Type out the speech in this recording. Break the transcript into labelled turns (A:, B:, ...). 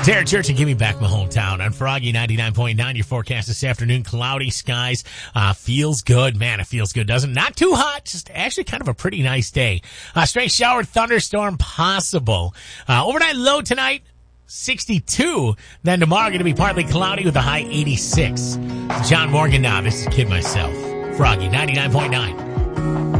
A: Derek Church and Give Me Back My Hometown on Froggy 99.9. Your forecast this afternoon, cloudy skies. Feels good. Man, it feels good, doesn't it? Not too hot, just actually kind of a pretty nice day. Stray shower, thunderstorm possible. Overnight low tonight, 62. Then tomorrow going to be partly cloudy with a high 86. John Morgan now. This is Kid Myself. Froggy 99.9.